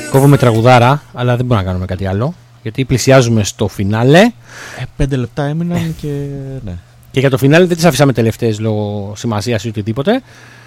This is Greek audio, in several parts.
Κόβουμε τραγουδάρα, αλλά δεν μπορούμε να κάνουμε κάτι άλλο. Γιατί πλησιάζουμε στο φινάλε. 5 λεπτά έμειναν και. Ναι. Και για το φινάλε δεν τις αφήσαμε τελευταίες λόγω σημασίας ή οτιδήποτε.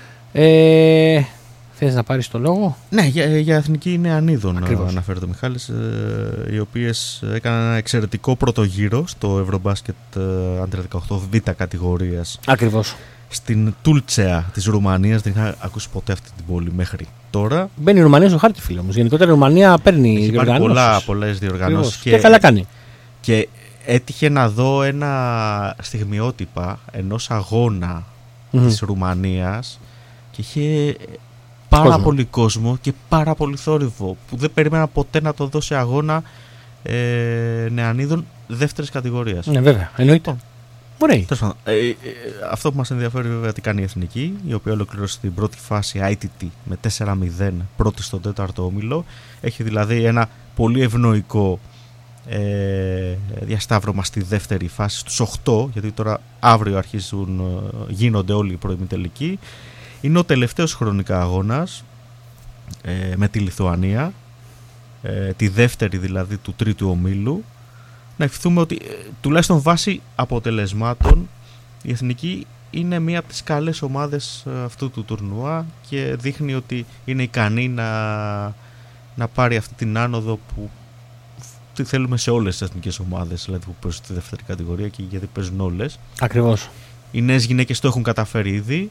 Θες να πάρεις το λόγο? Ναι, για εθνική νεανίδων αναφέρεται ο Μιχάλης, οι οποίες έκαναν ένα εξαιρετικό πρώτο γύρο στο Eurobasket Under 18 β' κατηγορίας. Ακριβώς. Στην Τούλτσεα της Ρουμανίας, δεν είχα ακούσει ποτέ αυτή την πόλη μέχρι τώρα. Μπαίνει η Ρουμανία στο χάρτη, φίλε όμως. Γενικότερα η Ρουμανία παίρνει διοργανώσεις. Πολλές διοργανώσεις. Και καλά κάνει. Και έτυχε να δω ένα στιγμιότυπα ενός αγώνα της Ρουμανίας και είχε πάρα πολύ κόσμο και πάρα πολύ θόρυβο που δεν περίμενα ποτέ να το δω σε αγώνα νεανίδων δεύτερης κατηγορίας. Ναι, βέβαια, εννοείται. Μπορεί. Αυτό που μας ενδιαφέρει βέβαια τι κάνει η Εθνική, η οποία ολοκλήρωσε την πρώτη φάση ITT με 4-0 πρώτη στον τέταρτο όμιλο. Έχει δηλαδή ένα πολύ ευνοϊκό διασταύρωμα στη δεύτερη φάση στους 8, γιατί τώρα αύριο γίνονται όλοι οι προημιτελικοί. Είναι ο τελευταίος χρονικά αγώνας με τη Λιθουανία, τη δεύτερη δηλαδή του τρίτου ομίλου. Να ευχηθούμε ότι τουλάχιστον βάσει αποτελεσμάτων η Εθνική είναι μία από τις καλές ομάδες αυτού του τουρνουά και δείχνει ότι είναι ικανή να πάρει αυτή την άνοδο που θέλουμε σε όλες τις εθνικές ομάδες, δηλαδή που παίζουν στη δεύτερη κατηγορία και γιατί παίζουν όλες. Ακριβώς. Οι νέες γυναίκες το έχουν καταφέρει ήδη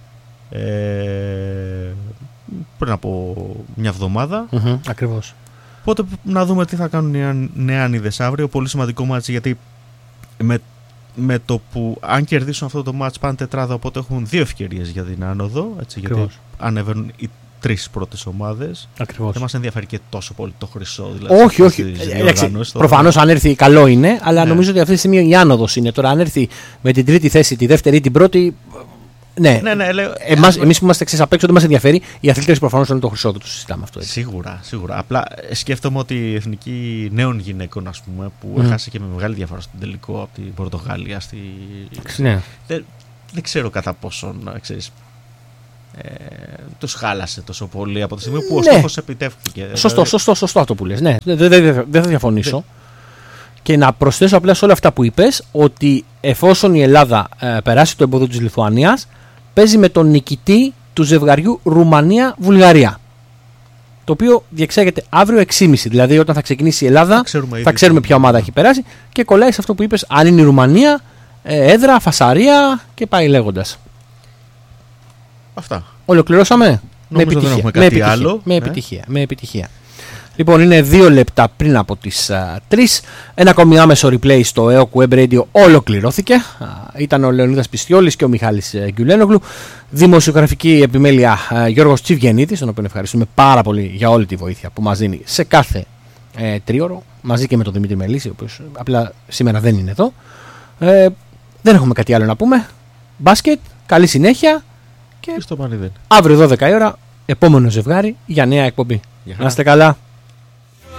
πριν από μια εβδομάδα. Ακριβώς. Οπότε να δούμε τι θα κάνουν οι νεάνιδες αύριο. Πολύ σημαντικό μάτς, γιατί με το που αν κερδίσουν αυτό το μάτς πάνε τετράδα, οπότε έχουν 2 ευκαιρίες για την άνοδο, έτσι, γιατί ανεβαίνουν οι 3 πρώτες ομάδες. Ακριβώς. Δεν μας ενδιαφέρει και τόσο πολύ το χρυσό. Δηλαδή, όχι. Προφανώς αν έρθει καλό είναι, αλλά νομίζω ότι αυτή τη στιγμή η άνοδος είναι. Τώρα αν έρθει με την τρίτη θέση, τη δεύτερη ή την πρώτη. Ναι. Εμείς που είμαστε εξής απ' έξω δεν μας ενδιαφέρει. Οι αθλητές προφανώς είναι το χρυσό, το συζητάμε αυτό. Έτσι. Σίγουρα. Απλά σκέφτομαι ότι η εθνική νέων γυναίκων, ας πούμε, που έχασε και με μεγάλη διαφορά στον τελικό από την Πορτογαλία. Ναι. Δεν ξέρω κατά πόσον τους χάλασε τόσο πολύ από τη στιγμή που ο στόχος επιτεύχθηκε. Σωστό αυτό που λες. Ναι, δεν θα διαφωνήσω. Και να προσθέσω απλά σε όλα αυτά που είπες ότι εφόσον η Ελλάδα περάσει το εμπόδιο της Λιθουανίας, παίζει με τον νικητή του ζευγαριού Ρουμανία-Βουλγαρία. Το οποίο διεξάγεται αύριο 6.30. Δηλαδή, όταν θα ξεκινήσει η Ελλάδα, θα ξέρουμε ποια ομάδα έχει περάσει και κολλάει σε αυτό που είπες. Αν είναι η Ρουμανία, έδρα, φασαρία και πάει λέγοντας. Αυτά. Ολοκληρώσαμε. Με επιτυχία. Λοιπόν, είναι 2 λεπτά πριν από τις 3. Ένα ακόμη άμεσο replay στο EOK Web Radio ολοκληρώθηκε. Ήταν ο Λεωνίδας Πιστιόλης και ο Μιχάλης Γκιουλένογλου. Δημοσιογραφική επιμέλεια Γιώργος Τσιβγεννήτης, τον οποίο ευχαριστούμε πάρα πολύ για όλη τη βοήθεια που μας δίνει σε κάθε τρίωρο, μαζί και με τον Δημήτρη Μελίση, ο οποίος απλά σήμερα δεν είναι εδώ. Δεν έχουμε κάτι άλλο να πούμε. Μπάσκετ, καλή συνέχεια και στο αύριο 12 η ώρα επόμενο ζευγάρι για νέα εκπομπή. Να είστε καλά.